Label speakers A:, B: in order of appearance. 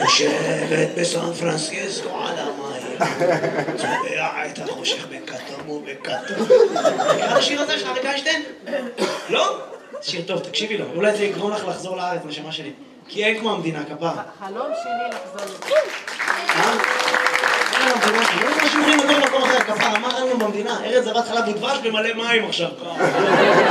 A: יושבת בסן פרנסיסקו על המים, צובע את החושך בכתום ובכתום. מכיר את השיר הזה של אריק איינשטיין? לא? שיר טוב, תקשיבי לו, אולי זה יגרום לך לחזור לארץ, נשמה שלי. כי אין כמו המדינה, כפרה.
B: חלום שלי לחזור.
A: אין המדינה, לא יודע מה שיכולים לגור במקום אחר, כפרה, מה אין לנו במדינה? ארץ זבת חלב ודבש במלא מים עכשיו.